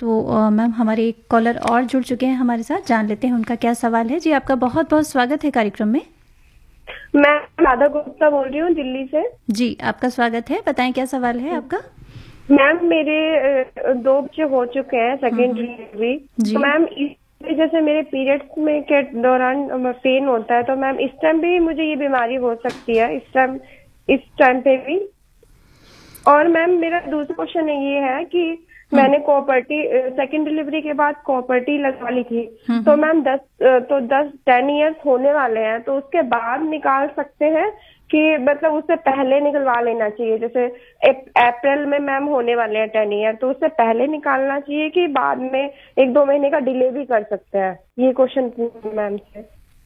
तो मैम हमारे एक कॉलर और जुड़ चुके हैं हमारे साथ, जान लेते हैं उनका क्या सवाल है। जी आपका बहुत बहुत स्वागत है कार्यक्रम में। मैं राधा गुप्ता बोल रही हूँ दिल्ली से। जी आपका स्वागत है, बताएं क्या सवाल है आपका। मैम मेरे 2 बच्चे हो चुके हैं, सेकेंड डिलीवरी। जी तो मैम जैसे मेरे पीरियड्स में के दौरान पेन होता है, तो मैम इस टाइम भी मुझे ये बीमारी हो सकती है, इस टाइम पे भी। और मैम मेरा दूसरा क्वेश्चन ये है कि मैंने कॉपर्टी सेकेंड डिलीवरी के बाद कॉपर्टी लगवा ली थी, तो मैम 10 इयर्स होने वाले हैं, तो उसके बाद निकाल सकते हैं कि मतलब उससे पहले निकलवा लेना चाहिए? जैसे अप्रैल में मैम होने वाले हैं 10 ईयर, तो उससे पहले निकालना चाहिए कि बाद में 1-2 महीने का डिले भी कर सकते हैं? ये क्वेश्चन मैम से।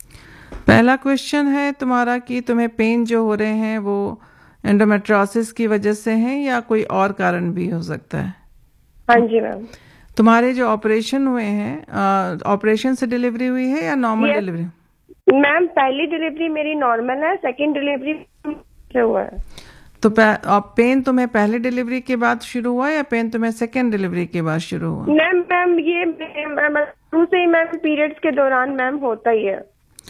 पहला क्वेश्चन है तुम्हारा कि तुम्हें पेन जो हो रहे हैं वो एंडोमेट्रियोसिस की वजह से हैं या कोई और कारण भी हो सकता है? हाँ जी मैम। तुम्हारे जो ऑपरेशन हुए हैं, ऑपरेशन से डिलीवरी हुई है या नॉर्मल डिलीवरी? मैम पहली डिलीवरी मेरी नॉर्मल है, सेकेंड डिलीवरी से हुआ है। तो पेन तुम्हें पहले डिलीवरी के बाद शुरू हुआ या पेन तुम्हें सेकेंड डिलीवरी के बाद शुरू हुआ? मैम ये शुरू से ही मैम पीरियड्स के दौरान मैम होता ही है।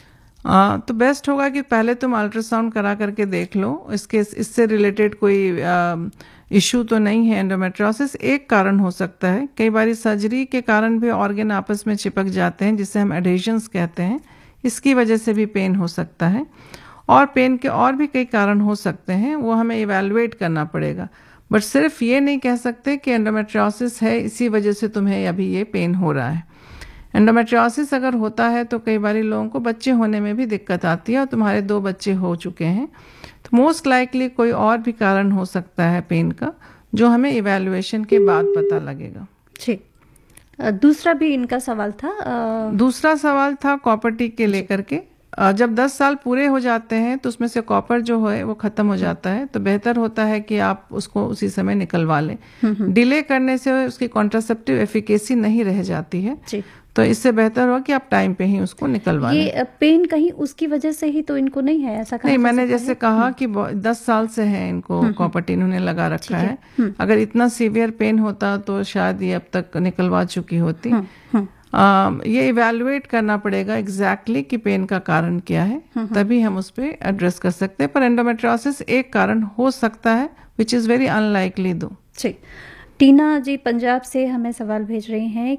तो बेस्ट होगा कि पहले तुम अल्ट्रासाउंड करा करके देख लो, इससे रिलेटेड कोई इश्यू तो नहीं है। एंडोमेट्रियोसिस एक कारण हो सकता है, कई बार सर्जरी के कारण भी ऑर्गन आपस में चिपक जाते हैं जिसे हम एडहेजन्स कहते हैं, इसकी वजह से भी पेन हो सकता है। और पेन के और भी कई कारण हो सकते हैं, वो हमें इवैल्यूएट करना पड़ेगा। बट सिर्फ ये नहीं कह सकते कि एंडोमेट्रियोसिस है इसी वजह से तुम्हें अभी ये पेन हो रहा है। एंडोमेट्रियोसिस अगर होता है तो कई बार लोगों को बच्चे होने में भी दिक्कत आती है, और तुम्हारे 2 बच्चे हो चुके हैं, तो मोस्ट लाइकली कोई और भी कारण हो सकता है पेन का, जो हमें इवैल्यूएशन के बाद पता लगेगा। ठीक, दूसरा भी इनका सवाल था। दूसरा सवाल था कॉपर्टी के लेकर के। जब 10 साल पूरे हो जाते हैं तो उसमें से कॉपर जो है वो खत्म हो जाता है, तो बेहतर होता है कि आप उसको उसी समय निकलवा लें। डिले करने से उसकी कॉन्ट्रासेप्टिव एफिकेसी नहीं रह जाती है, तो इससे बेहतर होगा कि आप टाइम पे ही उसको निकलवा लें। ये पेन कहीं उसकी वजह से ही तो इनको नहीं है, ऐसा नहीं, मैंने जैसे कहा कि 10 साल से है इनको कॉपर्टी इन्होंने लगा रखा है। अगर इतना सीवियर पेन होता तो शायद ये अब तक निकलवा चुकी होती। ये इवैल्यूएट करना पड़ेगा एग्जैक्टली कि पेन का कारण क्या है, तभी हम उस पर एड्रेस कर सकते हैं। पर एंडोमेट्रियोसिस एक कारण हो सकता है, विच इज़ वेरी अनलाइकली दो। ठीक, टीना जी पंजाब से हमें सवाल भेज रही हैं